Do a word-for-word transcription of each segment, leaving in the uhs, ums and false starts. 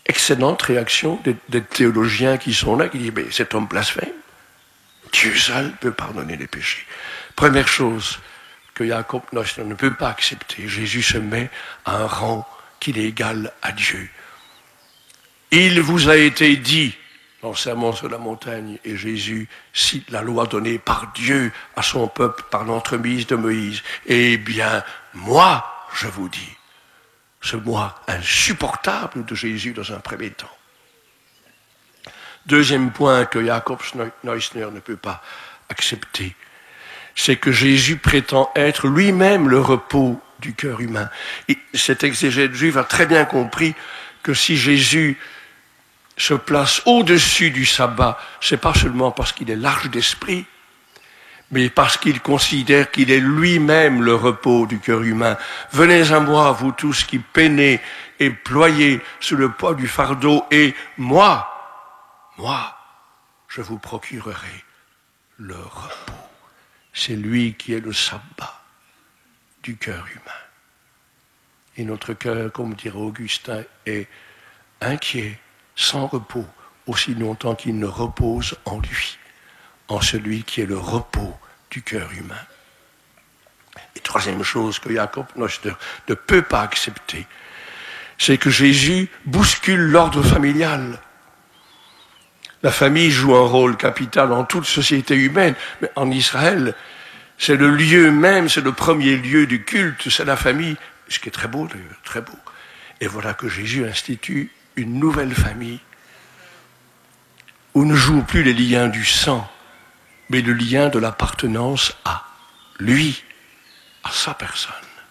excellente réaction des, des théologiens qui sont là, qui disent, mais cet homme blasphème. Dieu seul peut pardonner les péchés. Première chose que Jacob Neusner ne peut pas accepter, Jésus se met à un rang qu'il est égal à Dieu. Il vous a été dit, dans le sermon sur la montagne, et Jésus cite la loi donnée par Dieu à son peuple par l'entremise de Moïse. Eh bien, moi, je vous dis, ce moi insupportable de Jésus dans un premier temps. Deuxième point que Jacob Neusner ne peut pas accepter, c'est que Jésus prétend être lui-même le repos du cœur humain. Et cet exégète juif a très bien compris que si Jésus se place au-dessus du sabbat, c'est pas seulement parce qu'il est large d'esprit, mais parce qu'il considère qu'il est lui-même le repos du cœur humain. Venez à moi, vous tous qui peinez et ployez sous le poids du fardeau, et moi, moi, je vous procurerai le repos. C'est lui qui est le sabbat du cœur humain. Et notre cœur, comme dirait Augustin, est inquiet, sans repos, aussi longtemps qu'il ne repose en lui, en celui qui est le repos du cœur humain. Et troisième chose que Jacob Neusner ne peut pas accepter, c'est que Jésus bouscule l'ordre familial. La famille joue un rôle capital dans toute société humaine, mais en Israël, c'est le lieu même, c'est le premier lieu du culte, c'est la famille, ce qui est très beau d'ailleurs, très beau. Et voilà que Jésus institue une nouvelle famille où ne jouent plus les liens du sang, mais le lien de l'appartenance à lui, à sa personne.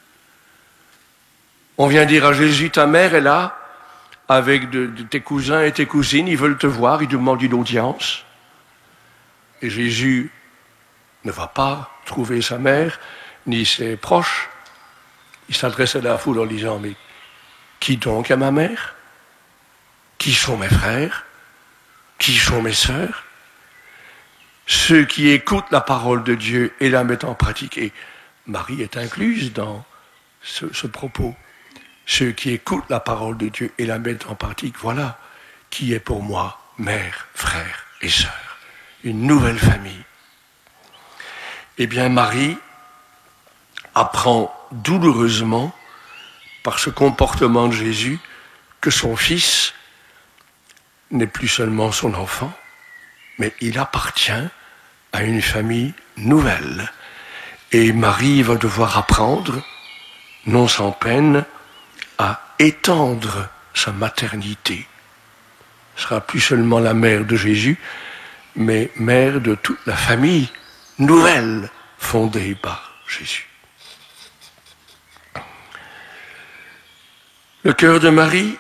On vient dire à Jésus, ta mère est là, avec de, de tes cousins et tes cousines, ils veulent te voir, ils demandent une audience. Et Jésus ne va pas trouver sa mère, ni ses proches. Il s'adresse à la foule en disant, mais qui donc est ma mère ? Qui sont mes frères? Qui sont mes sœurs? Ceux qui écoutent la parole de Dieu et la mettent en pratique. Et Marie est incluse dans ce, ce propos. Ceux qui écoutent la parole de Dieu et la mettent en pratique, voilà qui est pour moi mère, frère et sœur. Une nouvelle famille. Eh bien, Marie apprend douloureusement, par ce comportement de Jésus, que son fils n'est plus seulement son enfant, mais il appartient à une famille nouvelle. Et Marie va devoir apprendre, non sans peine, à étendre sa maternité. Ce sera plus seulement la mère de Jésus, mais mère de toute la famille nouvelle fondée par Jésus. Le cœur de Marie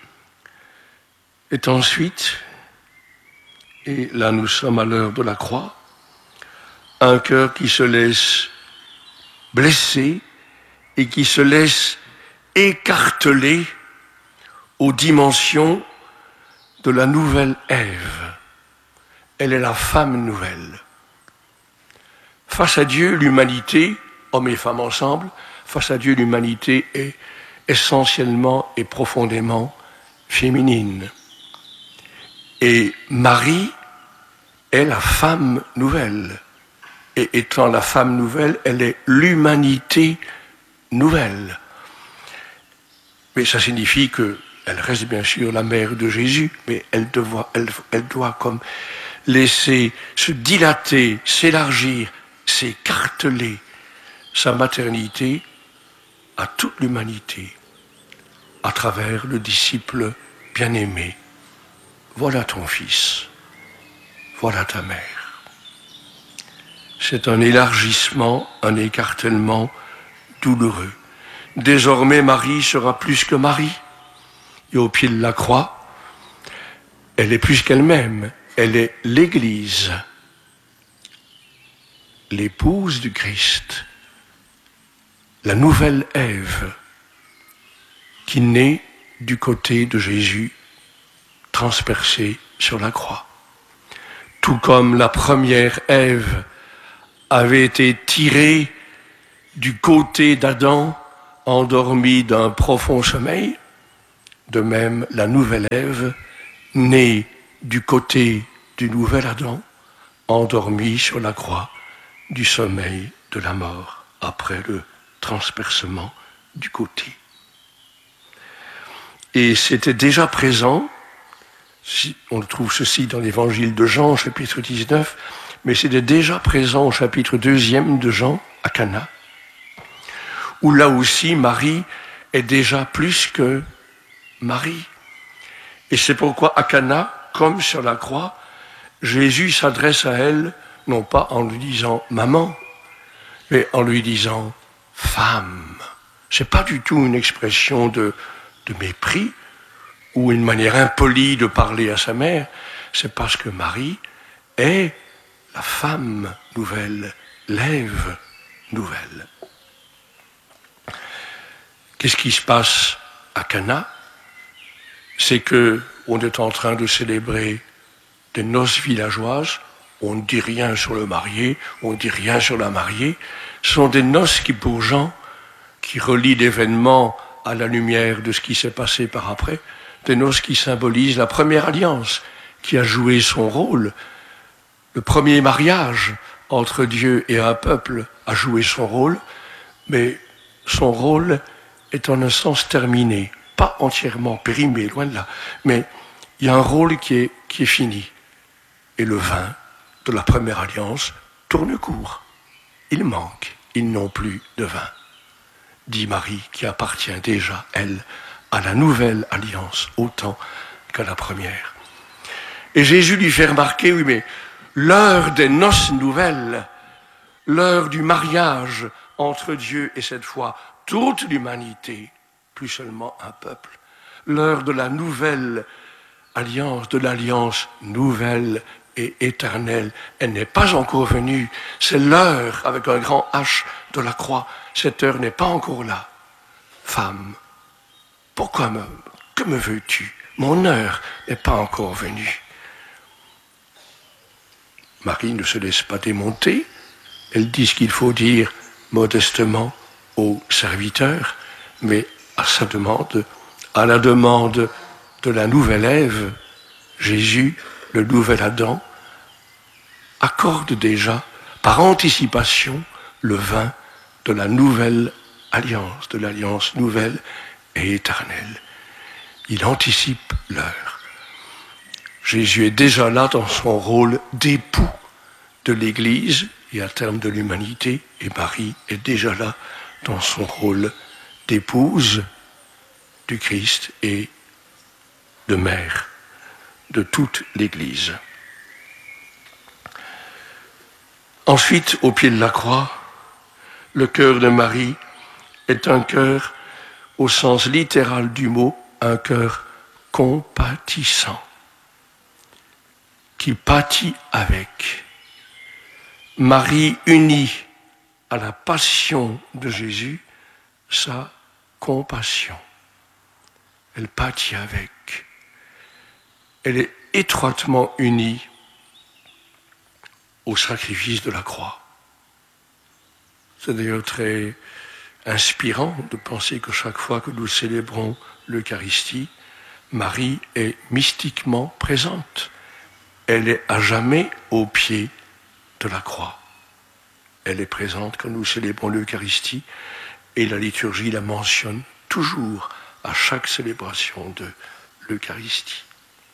est ensuite, et là nous sommes à l'heure de la croix, un cœur qui se laisse blesser et qui se laisse écarteler aux dimensions de la nouvelle Ève. Elle est la femme nouvelle. Face à Dieu, l'humanité, hommes et femmes ensemble, face à Dieu, l'humanité est essentiellement et profondément féminine. Et Marie est la femme nouvelle. Et étant la femme nouvelle, elle est l'humanité nouvelle. Mais ça signifie qu'elle reste bien sûr la mère de Jésus, mais elle doit, elle, elle doit comme laisser se dilater, s'élargir, s'écarteler sa maternité à toute l'humanité, à travers le disciple bien-aimé. Voilà ton fils, voilà ta mère. C'est un élargissement, un écartèlement douloureux. Désormais, Marie sera plus que Marie. Et au pied de la croix, elle est plus qu'elle-même. Elle est l'Église, l'épouse du Christ, la nouvelle Ève, qui naît du côté de Jésus, transpercée sur la croix. Tout comme la première Ève avait été tirée du côté d'Adam, endormi d'un profond sommeil, De même, la nouvelle Ève, née du côté du nouvel Adam, endormie sur la croix du sommeil de la mort après le transpercement du côté. Et c'était déjà présent, on trouve ceci dans l'évangile de Jean, chapitre dix-neuf, mais c'était déjà présent au chapitre deuxième de Jean, à Cana, où là aussi Marie est déjà plus que Marie. Et c'est pourquoi à Cana, comme sur la croix, Jésus s'adresse à elle, non pas en lui disant « maman », mais en lui disant « femme ». Ce n'est pas du tout une expression de, de mépris ou une manière impolie de parler à sa mère, c'est parce que Marie est la femme nouvelle, l'Ève nouvelle. Qu'est-ce qui se passe à Cana? C'est que on est en train de célébrer des noces villageoises, on ne dit rien sur le marié, on ne dit rien sur la mariée. Ce sont des noces qui, pour Jean, qui relient l'événement à la lumière de ce qui s'est passé par après, des noces qui symbolisent la première alliance, qui a joué son rôle. Le premier mariage entre Dieu et un peuple a joué son rôle, mais son rôle est en un sens terminé, pas entièrement périmé, loin de là, mais il y a un rôle qui est, qui est fini. Et le vin de la première alliance tourne court. Il manque, ils n'ont plus de vin, dit Marie, qui appartient déjà, elle, à la nouvelle alliance, autant qu'à la première. Et Jésus lui fait remarquer, oui, mais l'heure des noces nouvelles, l'heure du mariage entre Dieu et cette fois toute l'humanité, plus seulement un peuple, l'heure de la nouvelle alliance, de l'alliance nouvelle et éternelle, elle n'est pas encore venue. C'est l'heure, avec un grand H, de la croix. Cette heure n'est pas encore là. Femme, pourquoi me, que me veux-tu? Mon heure n'est pas encore venue. Marie ne se laisse pas démonter. Elle dit ce qu'il faut dire modestement au serviteur, mais à sa demande, à la demande de la nouvelle Ève, Jésus, le nouvel Adam, accorde déjà, par anticipation, le vin de la nouvelle alliance, de l'alliance nouvelle et éternelle. Il anticipe l'heure. Jésus est déjà là dans son rôle d'époux de l'Église et à terme de l'humanité, et Marie est déjà là dans son rôle d'épouse du Christ et de mère de toute l'Église. Ensuite, au pied de la croix, le cœur de Marie est un cœur, au sens littéral du mot, un cœur compatissant, qui pâtit avec. Marie unit à la passion de Jésus sa compassion. Elle pâtit avec. Elle est étroitement unie au sacrifice de la croix. C'est d'ailleurs très inspirant de penser que chaque fois que nous célébrons l'Eucharistie, Marie est mystiquement présente. Elle est à jamais au pied de la croix. Elle est présente quand nous célébrons l'Eucharistie et la liturgie la mentionne toujours à chaque célébration de l'Eucharistie.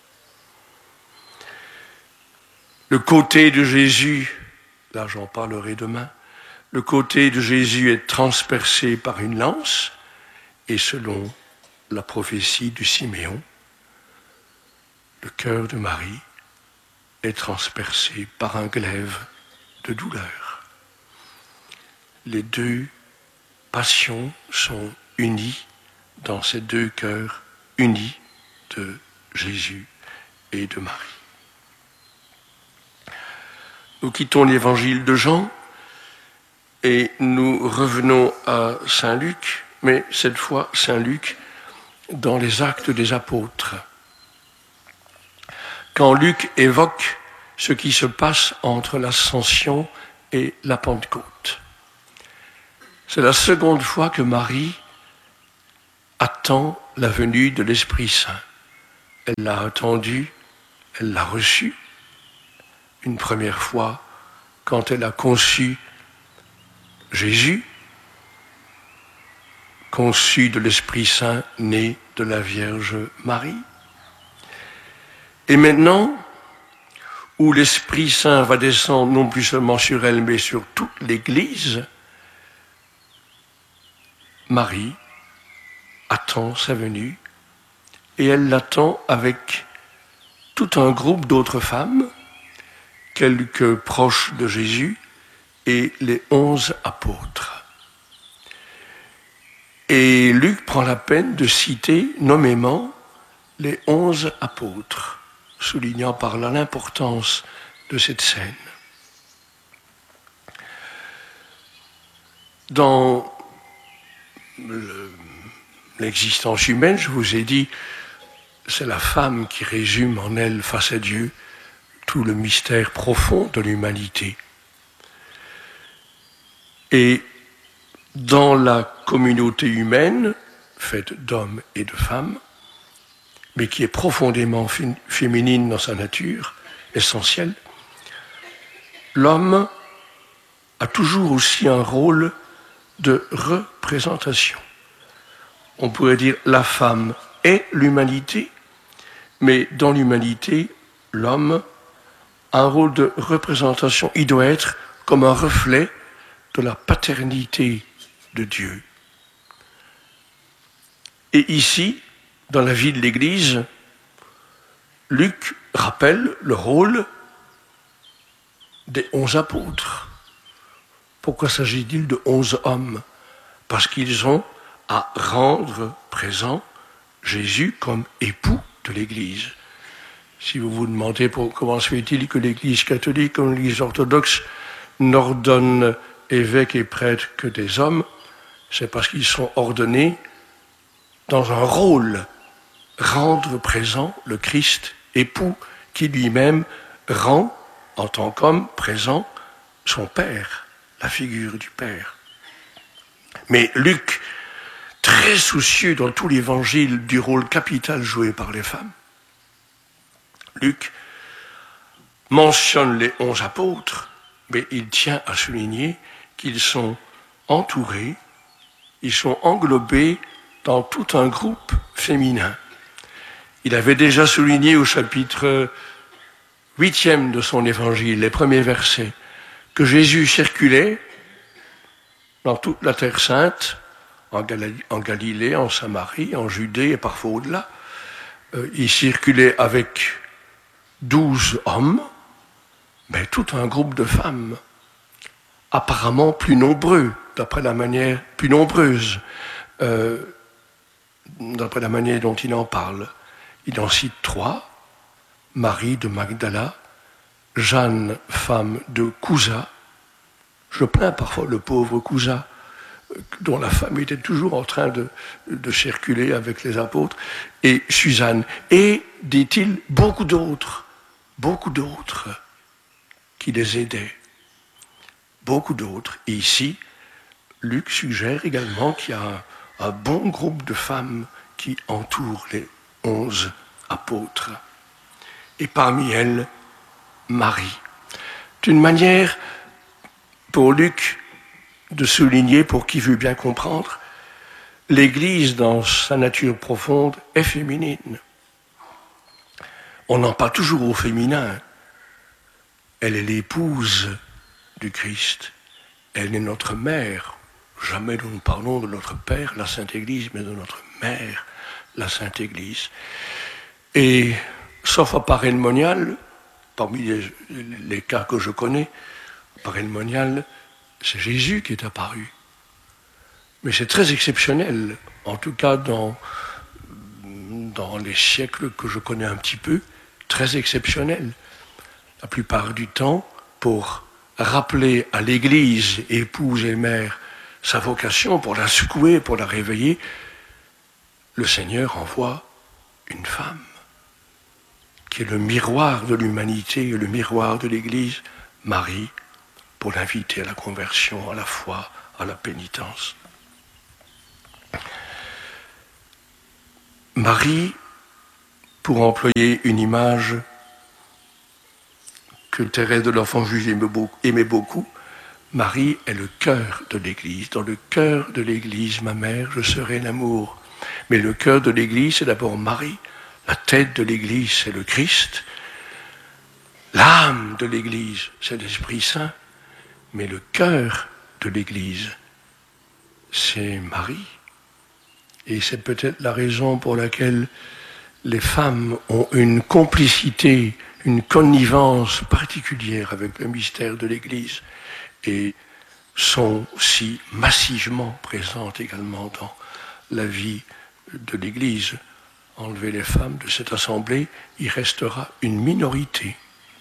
Le côté de Jésus, là j'en parlerai demain, le côté de Jésus est transpercé par une lance et selon la prophétie du Siméon, le cœur de Marie est transpercé par un glaive de douleur. Les deux passions sont unies dans ces deux cœurs unis de Jésus et de Marie. Nous quittons l'évangile de Jean et nous revenons à Saint Luc, mais cette fois Saint Luc dans les Actes des Apôtres. Quand Luc évoque ce qui se passe entre l'Ascension et la Pentecôte. C'est la seconde fois que Marie attend la venue de l'Esprit Saint. Elle l'a attendu, elle l'a reçu une première fois quand elle a conçu Jésus, conçu de l'Esprit Saint, né de la Vierge Marie. Et maintenant, où l'Esprit Saint va descendre non plus seulement sur elle, mais sur toute l'Église, Marie attend sa venue, et elle l'attend avec tout un groupe d'autres femmes, quelques proches de Jésus, et les onze apôtres. Et Luc prend la peine de citer nommément les onze apôtres, soulignant par là l'importance de cette scène. Dans le, l'existence humaine, je vous ai dit, c'est la femme qui résume en elle, face à Dieu, tout le mystère profond de l'humanité. Et dans la communauté humaine, faite d'hommes et de femmes, mais qui est profondément féminine dans sa nature, essentielle, l'homme a toujours aussi un rôle de représentation. On pourrait dire la femme est l'humanité, mais dans l'humanité, l'homme a un rôle de représentation. Il doit être comme un reflet de la paternité de Dieu. Et ici, dans la vie de l'Église, Luc rappelle le rôle des onze apôtres. Pourquoi s'agit-il de onze hommes? Parce qu'ils ont à rendre présent Jésus comme époux de l'Église. Si vous vous demandez pour, comment se fait-il que l'Église catholique comme l'Église orthodoxe n'ordonne évêques et prêtres que des hommes, c'est parce qu'ils sont ordonnés dans un rôle, rendre présent le Christ époux qui lui-même rend, en tant qu'homme présent, son Père, la figure du Père. Mais Luc, très soucieux dans tout l'Évangile du rôle capital joué par les femmes, Luc mentionne les onze apôtres, mais il tient à souligner qu'ils sont entourés, ils sont englobés dans tout un groupe féminin. Il avait déjà souligné au chapitre huitième de son évangile, les premiers versets, que Jésus circulait dans toute la Terre Sainte, en Galilée, en, Galilée, en Samarie, en Judée et parfois au-delà. Euh, il circulait avec douze hommes, mais tout un groupe de femmes, apparemment plus nombreux, d'après la manière, plus nombreuses, euh, d'après la manière dont il en parle. Il en cite trois: Marie de Magdala, Jeanne, femme de Couza. Je plains parfois le pauvre Couza, dont la femme était toujours en train de, de circuler avec les apôtres, et Suzanne. Et, dit-il, beaucoup d'autres, beaucoup d'autres qui les aidaient. Beaucoup d'autres. Et ici, Luc suggère également qu'il y a un, un bon groupe de femmes qui entourent les onze apôtres. Et parmi elles, Marie. D'une manière, pour Luc, de souligner, pour qui veut bien comprendre, l'Église, dans sa nature profonde, est féminine. On en parle toujours au féminin. Elle est l'épouse du Christ. Elle est notre mère. Jamais nous ne parlons de notre Père, la Sainte Église, mais de notre mère, la Sainte Église. Et, sauf à Paray-le-Monial, parmi les, les cas que je connais, à Paray-le-Monial, c'est Jésus qui est apparu. Mais c'est très exceptionnel, en tout cas dans, dans les siècles que je connais un petit peu, très exceptionnel. La plupart du temps, pour rappeler à l'Église, épouse et mère, sa vocation, pour la secouer, pour la réveiller, le Seigneur envoie une femme, qui est le miroir de l'humanité et le miroir de l'Église, Marie, pour l'inviter à la conversion, à la foi, à la pénitence. Marie, pour employer une image que Thérèse de l'Enfant Jésus aimait beaucoup, Marie est le cœur de l'Église. Dans le cœur de l'Église, ma mère, je serai l'amour. Mais le cœur de l'Église, c'est d'abord Marie. La tête de l'Église, c'est le Christ. L'âme de l'Église, c'est l'Esprit Saint. Mais le cœur de l'Église, c'est Marie. Et c'est peut-être la raison pour laquelle les femmes ont une complicité, une connivence particulière avec le mystère de l'Église et sont si massivement présentes également dans la vie de l'Église. Enlever les femmes de cette assemblée, il restera une minorité.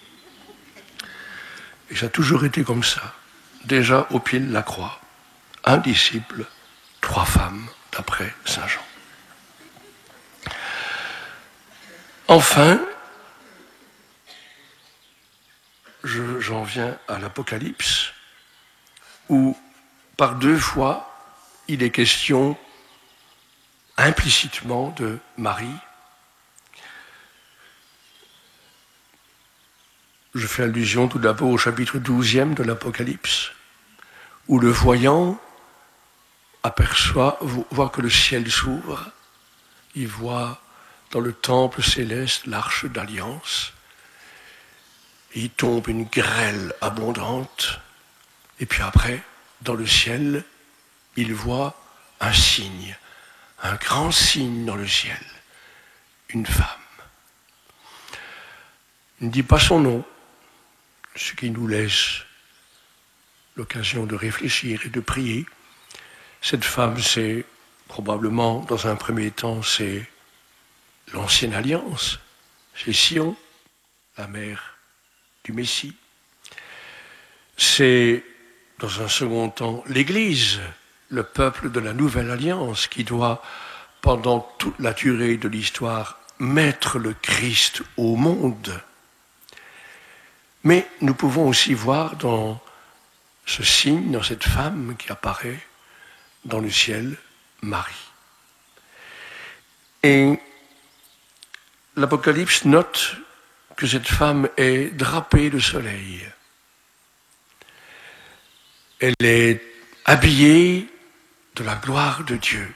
Et ça a toujours été comme ça. Déjà au pied de la croix, un disciple, trois femmes, d'après saint Jean. Enfin, je, j'en viens à l'Apocalypse, où par deux fois, il est question implicitement de Marie. Je fais allusion tout d'abord au chapitre douzième de l'Apocalypse, où le voyant aperçoit, voit que le ciel s'ouvre, il voit dans le temple céleste l'arche d'alliance, et il tombe une grêle abondante, et puis après, dans le ciel, il voit un signe, un grand signe dans le ciel, une femme. Il ne dit pas son nom, ce qui nous laisse l'occasion de réfléchir et de prier. Cette femme, c'est probablement, dans un premier temps, c'est l'Ancienne Alliance, c'est Sion, la mère du Messie. C'est, dans un second temps, l'Église, le peuple de la Nouvelle Alliance, qui doit, pendant toute la durée de l'histoire, mettre le Christ au monde. Mais nous pouvons aussi voir dans ce signe, dans cette femme qui apparaît dans le ciel, Marie. Et l'Apocalypse note que cette femme est drapée de soleil. Elle est habillée de la gloire de Dieu.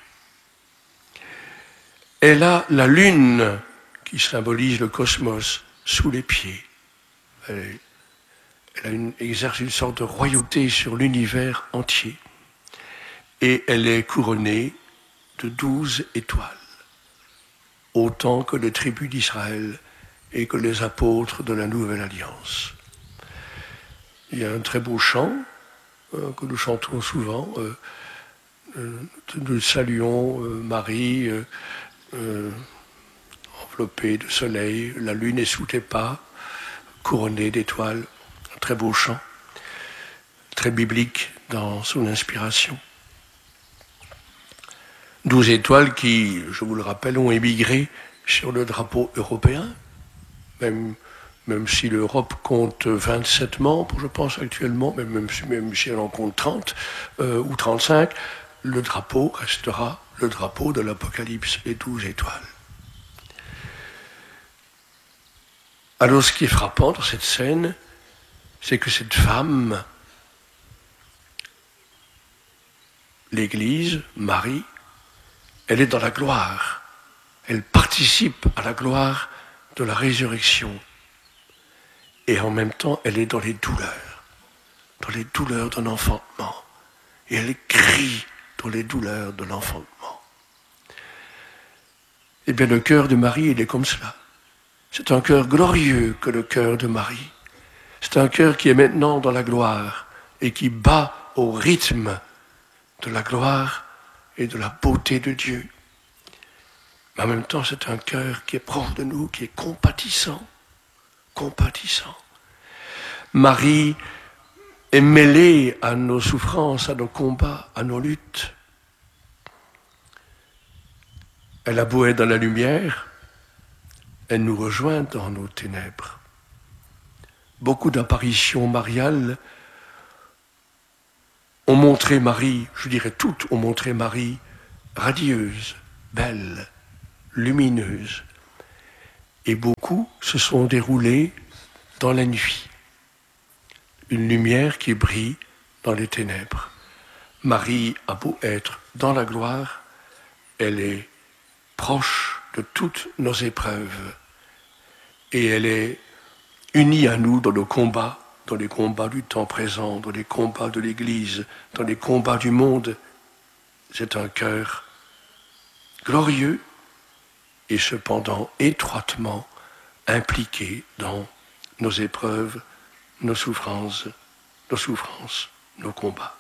Elle a la lune, qui symbolise le cosmos, sous les pieds. Elle, elle a une, exerce une sorte de royauté sur l'univers entier. Et elle est couronnée de douze étoiles, autant que les tribus d'Israël et que les apôtres de la Nouvelle Alliance. Il y a un très beau chant euh, que nous chantons souvent. Euh, euh, nous saluons euh, Marie, euh, euh, enveloppée de soleil, la lune est sous tes pas, couronnée d'étoiles. Un très beau chant, très biblique dans son inspiration. Douze étoiles qui, je vous le rappelle, ont émigré sur le drapeau européen, même, même si l'Europe compte vingt-sept membres, je pense actuellement, même, même, même si elle en compte trente euh, ou trente-cinq, le drapeau restera le drapeau de l'Apocalypse, les douze étoiles. Alors ce qui est frappant dans cette scène, c'est que cette femme, l'Église, Marie, elle est dans la gloire. Elle participe à la gloire de la résurrection. Et en même temps, elle est dans les douleurs, dans les douleurs d'un enfantement. Et elle crie dans les douleurs de l'enfantement. Eh bien, le cœur de Marie, il est comme cela. C'est un cœur glorieux que le cœur de Marie. C'est un cœur qui est maintenant dans la gloire et qui bat au rythme de la gloire et de la beauté de Dieu. Mais en même temps, c'est un cœur qui est proche de nous, qui est compatissant, compatissant. Marie est mêlée à nos souffrances, à nos combats, à nos luttes. Elle a beau être dans la lumière, elle nous rejoint dans nos ténèbres. Beaucoup d'apparitions mariales ont montré Marie, je dirais toutes ont montré Marie radieuse, belle, lumineuse. Et beaucoup se sont déroulés dans la nuit. Une lumière qui brille dans les ténèbres. Marie a beau être dans la gloire, elle est proche de toutes nos épreuves. Et elle est unie à nous dans nos combats, dans les combats du temps présent, dans les combats de l'Église, dans les combats du monde. C'est un cœur glorieux et cependant étroitement impliqué dans nos épreuves, nos souffrances, nos souffrances, nos combats.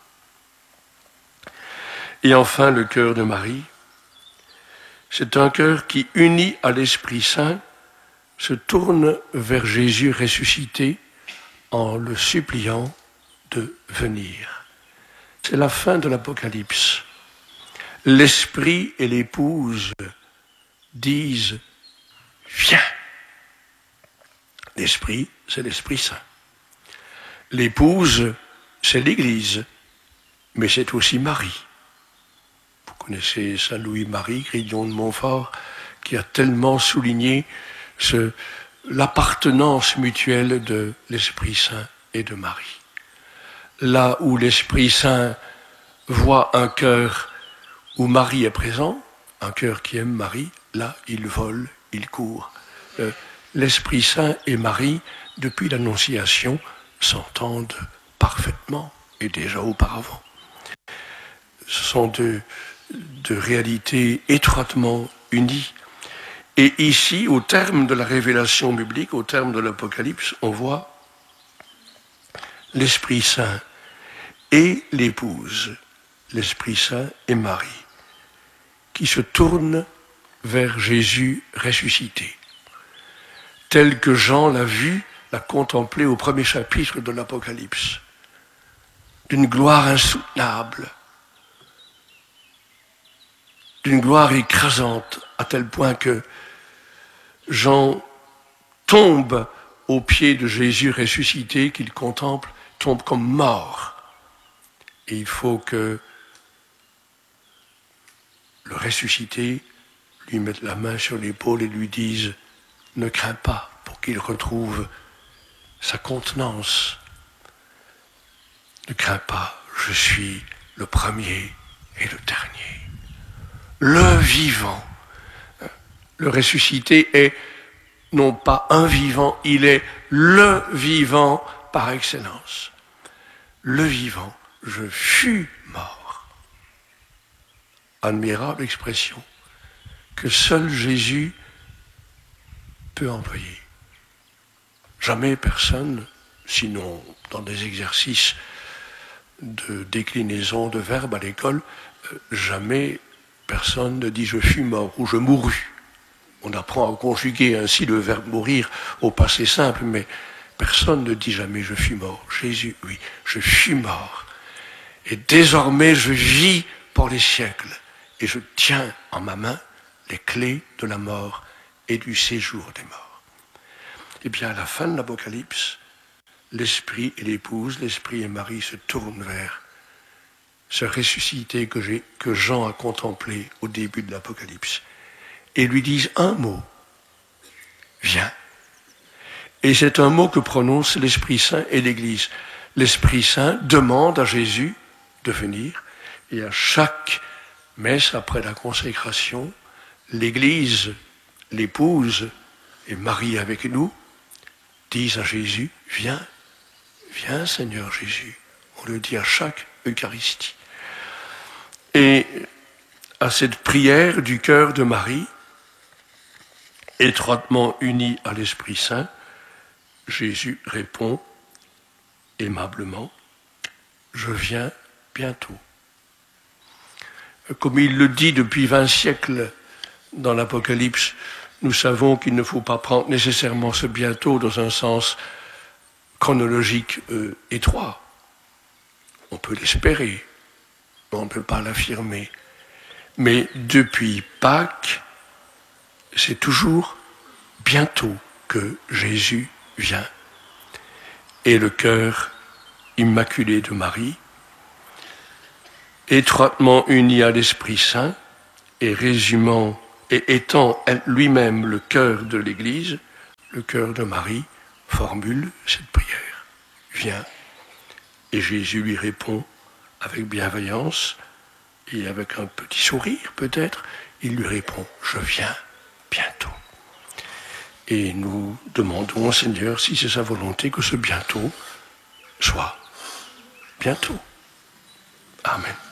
Et enfin, le cœur de Marie, c'est un cœur qui, uni à l'Esprit Saint, se tourne vers Jésus ressuscité en le suppliant de venir. C'est la fin de l'Apocalypse. L'Esprit et l'épouse disent « Viens ». L'Esprit, c'est l'Esprit Saint. L'épouse, c'est l'Église, mais c'est aussi Marie. Vous connaissez Saint Louis-Marie, Grillon de Montfort, qui a tellement souligné ce, l'appartenance mutuelle de l'Esprit Saint et de Marie. Là où l'Esprit Saint voit un cœur où Marie est présent, un cœur qui aime Marie, là il vole, il court. Euh, L'Esprit Saint et Marie, depuis l'Annonciation, s'entendent parfaitement et déjà auparavant. Ce sont deux, deux réalités étroitement unies. Et ici, au terme de la révélation biblique, au terme de l'Apocalypse, on voit l'Esprit Saint et l'épouse, l'Esprit Saint et Marie, qui se tournent vers Jésus ressuscité, tel que Jean l'a vu, l'a contemplé au premier chapitre de l'Apocalypse, d'une gloire insoutenable, d'une gloire écrasante, à tel point que Jean tombe aux pieds de Jésus ressuscité, qu'il contemple, tombe comme mort. Et il faut que le ressuscité lui mette la main sur l'épaule et lui dise « Ne crains pas » pour qu'il retrouve sa contenance. Ne crains pas, je suis le premier et le dernier. Le vivant. Le ressuscité est non pas un vivant, il est le vivant par excellence. Le vivant, je fus mort. Admirable expression que seul Jésus peut employer. Jamais personne, sinon dans des exercices de déclinaison de verbes à l'école, jamais personne ne dit « je fus mort » ou « je mourus ». On apprend à conjuguer ainsi le verbe mourir au passé simple, mais personne ne dit jamais « je fus mort ». Jésus, oui, je fus mort. Et désormais, je vis pour les siècles. Et je tiens en ma main les clés de la mort et du séjour des morts. Eh bien, à la fin de l'Apocalypse, l'Esprit et l'épouse, l'Esprit et Marie se tournent vers ce ressuscité que, j'ai, que Jean a contemplé au début de l'Apocalypse. Et lui disent un mot, viens. Et c'est un mot que prononcent l'Esprit Saint et l'Église. L'Esprit Saint demande à Jésus de venir, et à chaque messe après la consécration, l'Église, l'épouse et Marie avec nous disent à Jésus, viens, viens Seigneur Jésus. On le dit à chaque Eucharistie. Et à cette prière du cœur de Marie, étroitement unie à l'Esprit Saint, Jésus répond aimablement, « Je viens bientôt ». Comme il le dit depuis vingt siècles dans l'Apocalypse, nous savons qu'il ne faut pas prendre nécessairement ce bientôt dans un sens chronologique euh, étroit. On peut l'espérer, mais on ne peut pas l'affirmer. Mais depuis Pâques, c'est toujours bientôt que Jésus vient. Et le cœur immaculé de Marie, étroitement uni à l'Esprit Saint et résumant et étant lui-même le cœur de l'Église, le cœur de Marie formule cette prière. Viens. Et Jésus lui répond avec bienveillance et avec un petit sourire peut-être. Il lui répond, je viens bientôt. Et nous demandons au Seigneur, si c'est sa volonté, que ce bientôt soit bientôt. Amen.